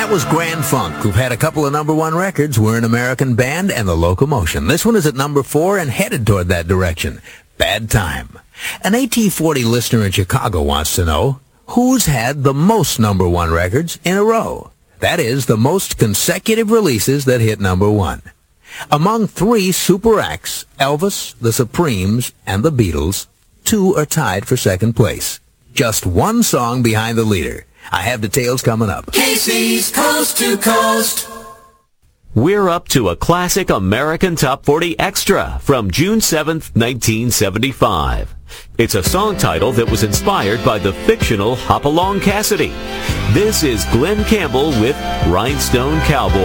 That was Grand Funk, who've had a couple of number one records. We're an American Band and The Locomotion. This one is at number 4 and headed toward that direction. Bad Time. An AT40 listener in Chicago wants to know, who's had the most number one records in a row? That is, the most consecutive releases that hit number one. Among 3 super acts, Elvis, the Supremes, and the Beatles, 2 are tied for second place. Just one song behind the leader. I have details coming up. Casey's Coast to Coast. We're up to a classic American Top 40 extra from June 7th, 1975. It's a song title that was inspired by the fictional Hopalong Cassidy. This is Glenn Campbell with Rhinestone Cowboy.